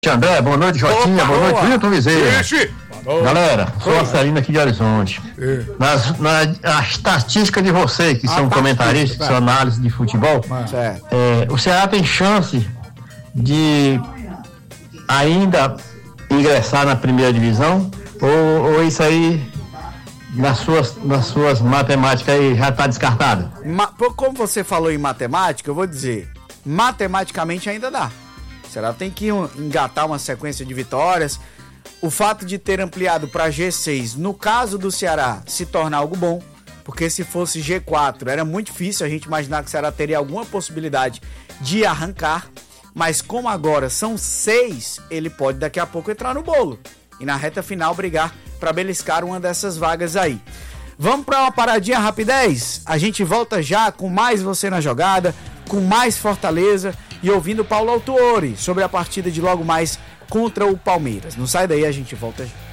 André, boa noite, Jotinha, boa noite, Wilton Bezerra. Galera, sou a Celina aqui de Horizonte. Na estatística de vocês, que são comentaristas, que são análise de futebol, o Ceará tem chance de ainda ingressar na primeira divisão? Ou isso aí, nas suas matemáticas aí, já está descartado? Como você falou em matemática, eu vou dizer, matematicamente ainda dá. O Ceará tem que engatar uma sequência de vitórias. O fato de ter ampliado para G6, no caso do Ceará, se torna algo bom, porque se fosse G4, era muito difícil a gente imaginar que o Ceará teria alguma possibilidade de arrancar, mas como agora são 6, ele pode daqui a pouco entrar no bolo e na reta final brigar para beliscar uma dessas vagas aí. Vamos para uma paradinha rapidez? A gente volta já com mais Você na Jogada, com mais Fortaleza e ouvindo Paulo Autuori sobre a partida de logo mais contra o Palmeiras. Não sai daí, a gente volta já.